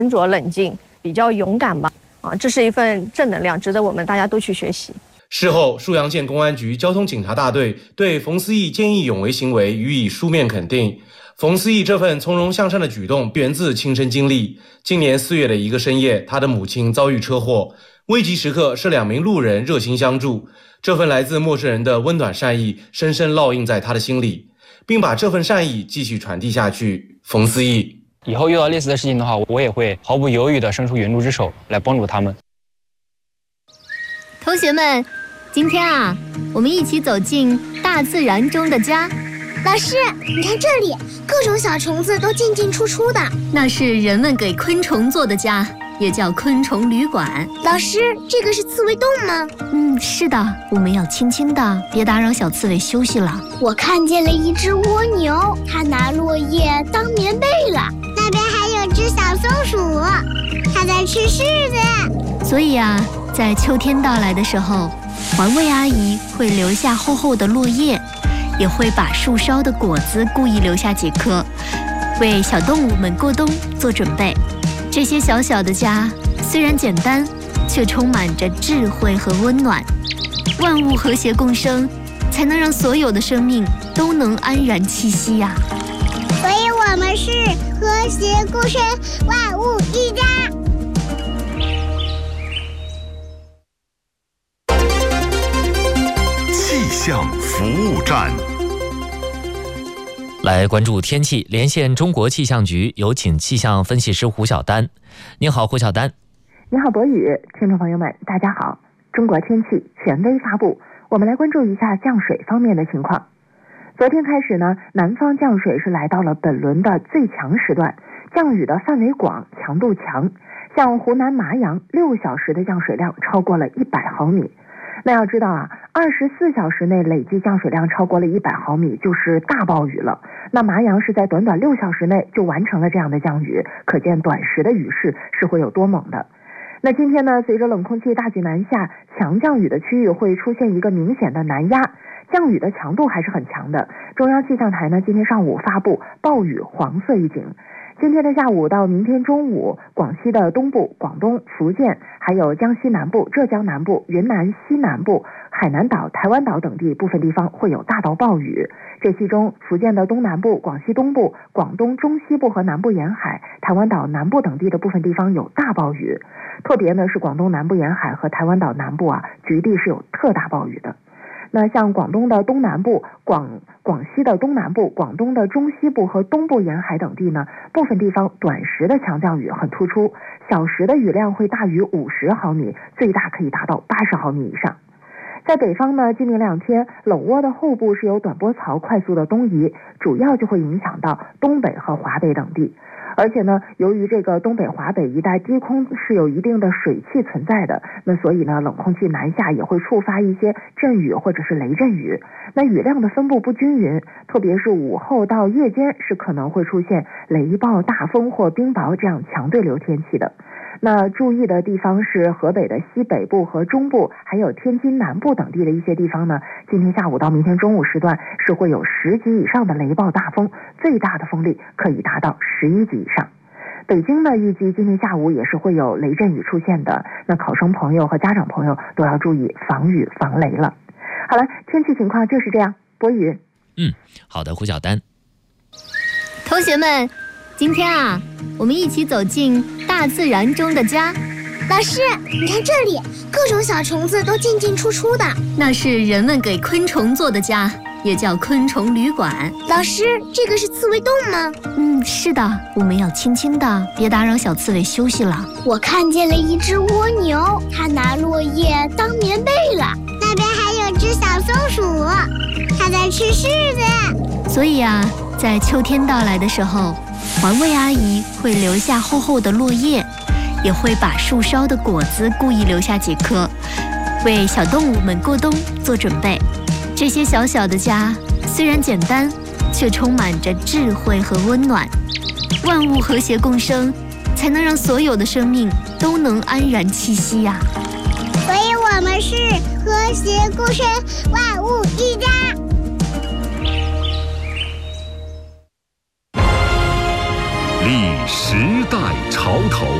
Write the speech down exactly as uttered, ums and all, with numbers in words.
沉着冷静，比较勇敢吧。啊，这是一份正能量，值得我们大家都去学习。 事后，沭阳县公安局交通警察大队对冯思义见义勇为行为予以书面肯定。冯思义这份从容向善的举动源自亲身经历。今年四月的一个深夜，他的母亲遭遇车祸，危急时刻是两名路人热心相助。这份来自陌生人的温暖善意，深深烙印在他的心里，并把这份善意继续传递下去。冯思义以后遇到类似的事情的话，我也会毫不犹豫地伸出援助之手来帮助他们。 同学们，今天啊，我们一起走进大自然中的家。 老师，你看这里，各种小虫子都进进出出的， 那是人们给昆虫做的家，也叫昆虫旅馆。 老师，这个是刺猬洞吗？ 嗯，是的，我们要轻轻的，别打扰小刺猬休息了。 我看见了一只蜗牛，它拿落叶当棉被了。那边还有只小松鼠，它在吃柿子。 所以啊，在秋天到来的时候，环卫阿姨会留下厚厚的落叶，也会把树梢的果子故意留下几颗，为小动物们过冬做准备。这些小小的家虽然简单，却充满着智慧和温暖。万物和谐共生，才能让所有的生命都能安然栖息呀、啊。 所以我们是和谐共生，万物一家。 气象服务站， 来关注天气，连线中国气象局，有请气象分析师胡晓丹。你好，胡晓丹。 你好，博宇，听众朋友们，大家好。中国天气权威发布，我们来关注一下降水方面的情况。昨天开始呢，南方降水是来到了本轮的最强时段，降雨的范围广，强度强。像湖南麻阳六小时的降水量超过了一百毫米。那要知道啊，二十四小时内累计降水量超过了一百毫米就是大暴雨了。那麻阳是在短短六小时内就完成了这样的降雨，可见短时的雨势是会有多猛的。那今天呢，随着冷空气大举南下，强降雨的区域会出现一个明显的南压，降雨的强度还是很强的。中央气象台呢，今天上午发布暴雨黄色预警。今天的下午到明天中午，广西的东部、广东、福建，还有江西南部、浙江南部、云南西南部、海南岛、台湾岛等地部分地方会有大到暴雨。这其中，福建的东南部、广西东部、广东中西部和南部沿海、台湾岛南部等地的部分地方有大暴雨。特别呢是广东南部沿海和台湾岛南部啊，局地是有特大暴雨的。那像广东的东南部、广广西的东南部、广东的中西部和东部沿海等地呢，部分地方短时的强降雨很突出，小时的雨量会大于五十毫米，最大可以达到八十毫米以上。在北方呢，今明两天冷涡的后部是有短波槽快速的东移，主要就会影响到东北和华北等地。而且呢，由于这个东北华北一带低空是有一定的水汽存在的，那所以呢，冷空气南下也会触发一些阵雨或者是雷阵雨。那雨量的分布不均匀，特别是午后到夜间是可能会出现雷暴、大风或冰雹这样强对流天气的。那注意的地方是河北的西北部和中部，还有天津南部等地的一些地方呢，今天下午到明天中午时段是会有十级以上的雷暴大风，最大的风力可以达到十一级以上。北京呢，预计今天下午也是会有雷阵雨出现的，那考生朋友和家长朋友都要注意防雨防雷了。好了，天气情况就是这样，博宇。 嗯，好的，胡晓丹。 同学们，今天啊，我们一起走进大自然中的家。 老师，你看这里，各种小虫子都进进出出的， 那是人们给昆虫做的家，也叫昆虫旅馆。 老师，这个是刺猬洞吗？ 嗯，是的，我们要轻轻的，别打扰小刺猬休息了。 我看见了一只蜗牛，它拿落叶当棉被了。那边还有只小松鼠，它在吃柿子。 所以啊，在秋天到来的时候，环卫阿姨会留下厚厚的落叶，也会把树梢的果子故意留下几颗，为小动物们过冬做准备。这些小小的家虽然简单，却充满着智慧和温暖。万物和谐共生，才能让所有的生命都能安然栖息呀、啊。 所以我们是和谐共生，万物一家。 立时代潮头。